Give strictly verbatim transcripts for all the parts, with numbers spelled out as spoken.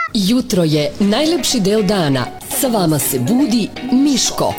Jutro je najlepši deo dana. Sa vama se budi Miško.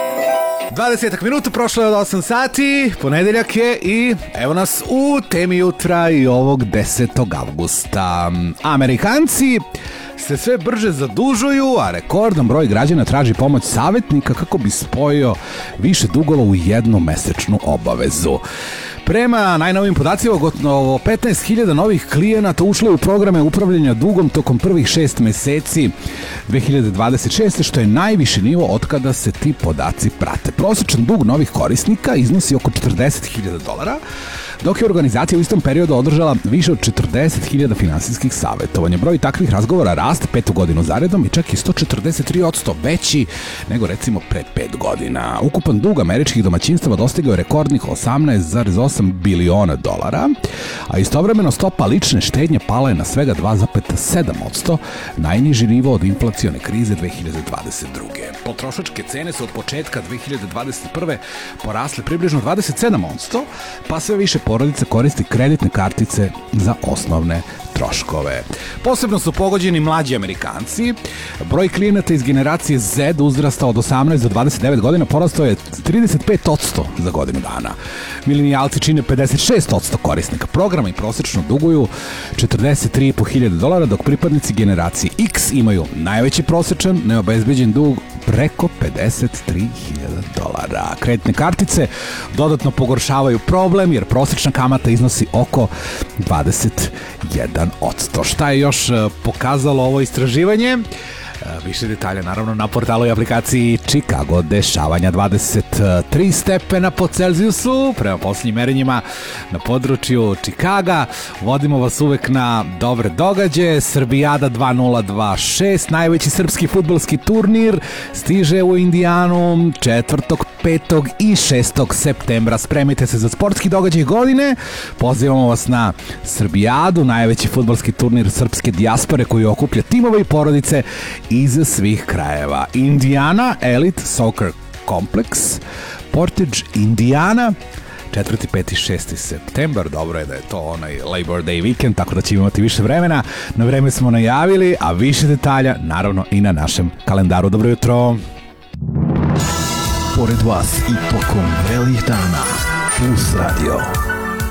dvadeset minuta prošlo je od osam sati, ponedeljak je i evo nas u temi jutra i ovog desetog avgusta. Amerikanci se sve brže zadužuju, a rekordan broj građana traži pomoć savjetnika kako bi spojio više dugova u jednu mesečnu obavezu. Prema najnovim podacima, gotovo petnaest hiljada novih klijenata ušlo je u programe upravljanja dugom tokom prvih šest meseci dve hiljade dvadeset šeste. što je najviši nivo od kada se ti podaci prate. Prosječan dug novih korisnika iznosi oko četrdeset hiljada dolara, dok je organizacija u istom periodu održala više od četrdeset hiljada finansijskih savjetovanja. Broj takvih razgovora raste petu godinu zaredom i čak i sto četrdeset tri posto veći nego recimo pre pet godina. Ukupan dug američkih domaćinstava dostigao je rekordnih osamnaest zarez osam biliona dolara, a istovremeno stopa lične štednje pala je na svega dva zarez sedam posto, najniži nivo od inflacione krize dve hiljade dvadeset druge. Potrošačke cene su od početka dve hiljade dvadeset prve porasle približno dvadeset sedam posto, pa sve više porodica koristi kreditne kartice za osnovne troškove. Posebno su pogođeni mlađi Amerikanci. Broj klijenata iz generacije Z uzrasta od osamnaest do dvadeset devet godina porastao je trideset pet posto za godinu dana. Milenijalci čine pedeset šest posto korisnika programa i prosečno duguju četrdeset tri i po hiljade dolara, dok pripadnici generacije X imaju najveći prosečan neobezbeđen dug preko pedeset tri hiljade dolara. Kreditne kartice dodatno pogoršavaju problem jer prosečna kamata iznosi oko dvadeset jedan posto. Šta je još pokazalo ovo istraživanje? Više detalja naravno na portalu i aplikaciji Chicago. Dešavanja dvadeset tri stepena po Celzijusu prema posljednjim merenjima na području Chicaga. Vodimo vas uvek na dobre događaje. Srbijada dva nula dvadeset šest, najveći srpski fudbalski turnir, stiže u Indijanu četvrtog, petog i šestog septembra. Spremite se za sportski događaj godine. Pozivamo vas na Srbijadu, najveći fudbalski turnir srpske dijaspore koji okuplja timove i porodice iz svih krajeva. Indiana Elite Soccer Complex, Portage, Indiana, četvrti, peti, šesti septembar. Dobro je da je to onaj Labor Day weekend, tako da ćemo imati više vremena. Na vreme smo najavili, a više detalja naravno i na našem kalendaru. Dobro jutro! Pored vas i tokom vrelih dana, Plus Radio.